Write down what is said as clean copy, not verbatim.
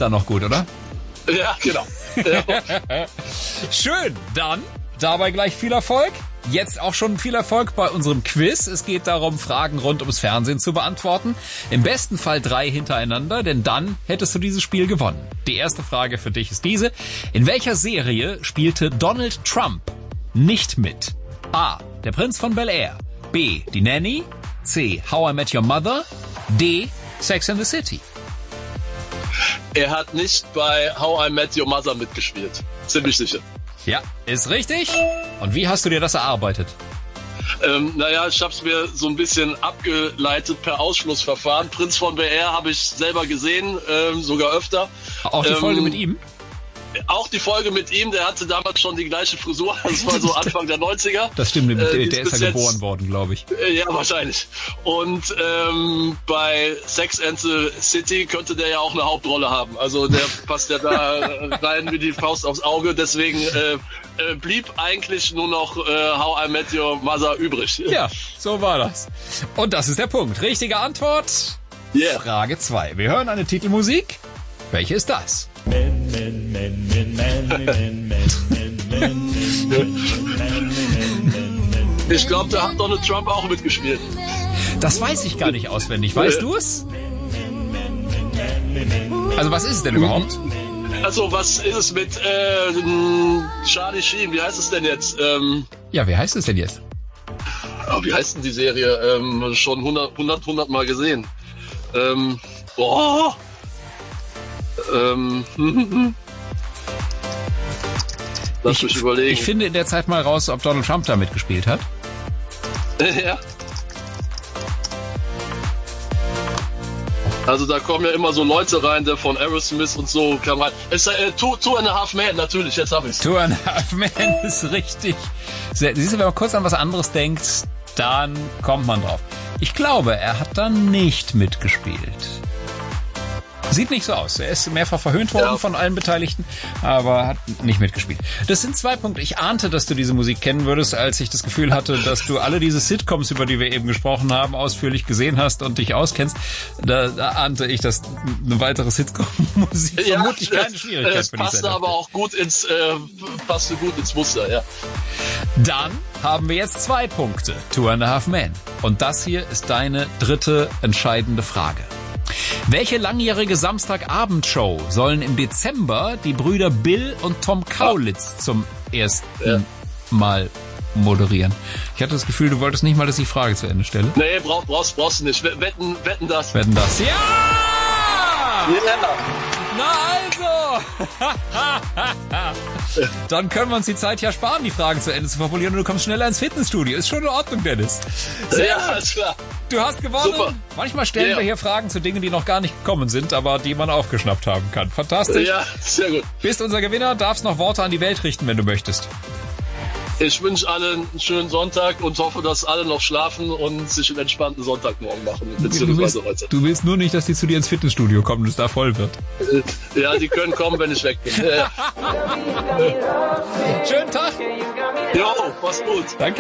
da noch gut, oder? Ja, genau. Ja. Schön, dann dabei gleich viel Erfolg. Jetzt auch schon viel Erfolg bei unserem Quiz. Es geht darum, Fragen rund ums Fernsehen zu beantworten. Im besten Fall 3 hintereinander, denn dann hättest du dieses Spiel gewonnen. Die erste Frage für dich ist diese. In welcher Serie spielte Donald Trump nicht mit? A. Der Prinz von Bel-Air. B. Die Nanny. C. How I Met Your Mother. D. Sex and the City. Er hat nicht bei How I Met Your Mother mitgespielt. Ziemlich sicher. Ja, ist richtig. Und wie hast du dir das erarbeitet? Ich habe es mir so ein bisschen abgeleitet per Ausschlussverfahren. Prinz von Bel-Air habe ich selber gesehen, sogar öfter. Auch die Folge mit ihm? Auch die Folge mit ihm, der hatte damals schon die gleiche Frisur, das war so Anfang der 90er. Das stimmt, der ist ja geboren worden, glaube ich. Ja, wahrscheinlich. Und bei Sex and the City könnte der ja auch eine Hauptrolle haben. Also der passt ja da rein wie die Faust aufs Auge. Deswegen blieb eigentlich nur noch How I Met Your Mother übrig. Ja, so war das. Und das ist der Punkt. Richtige Antwort? Yeah. Frage 2. Wir hören eine Titelmusik. Welche ist das? Ich glaube, da hat Donald Trump auch mitgespielt. Das weiß ich gar nicht auswendig. Weißt du es? Also was ist es denn überhaupt? Also was ist es mit Charlie Sheen? Wie heißt es denn jetzt? Ja, wie heißt es denn jetzt? Wie heißt denn die Serie? Schon 100 Mal gesehen. Lass mich überlegen. Ich finde in der Zeit mal raus, ob Donald Trump da mitgespielt hat. Ja. Also da kommen ja immer so Leute rein, der von Aerosmith und so kam rein. Two and a Half Men, natürlich, jetzt hab ich's. Two and a Half Men ist richtig. Siehst du, wenn man kurz an was anderes denkt, dann kommt man drauf. Ich glaube, er hat da nicht mitgespielt. Sieht nicht so aus. Er ist mehrfach verhöhnt worden von allen Beteiligten, aber hat nicht mitgespielt. Das sind 2 Punkte. Ich ahnte, dass du diese Musik kennen würdest, als ich das Gefühl hatte, dass du alle diese Sitcoms, über die wir eben gesprochen haben, ausführlich gesehen hast und dich auskennst. Da ahnte ich, dass eine weitere Sitcom-Musik vermutlich keine Schwierigkeit für dich passte aber auch gut passte gut ins Muster, ja. Dann haben wir jetzt 2 Punkte. Two and a Half Men. Und das hier ist deine dritte entscheidende Frage. Welche langjährige Samstagabendshow sollen im Dezember die Brüder Bill und Tom Kaulitz zum ersten Mal moderieren? Ich hatte das Gefühl, du wolltest nicht mal, dass ich die Frage zu Ende stelle. Nee, brauchst du nicht. Wetten das. Wetten das. Ja! Ja! Na also! Dann können wir uns die Zeit ja sparen, die Fragen zu Ende zu formulieren und du kommst schneller ins Fitnessstudio. Ist schon in Ordnung, Dennis. Sehr alles klar. Du hast gewonnen. Super. Manchmal stellen wir hier Fragen zu Dingen, die noch gar nicht gekommen sind, aber die man aufgeschnappt haben kann. Fantastisch. Ja, sehr gut. Bist unser Gewinner, darfst noch Worte an die Welt richten, wenn du möchtest. Ich wünsche allen einen schönen Sonntag und hoffe, dass alle noch schlafen und sich einen entspannten Sonntagmorgen machen. Beziehungsweise heute. Du willst nur nicht, dass die zu dir ins Fitnessstudio kommen und es da voll wird. Ja, die können kommen, wenn ich weg bin. Schönen Tag. Jo, mach's gut. Danke.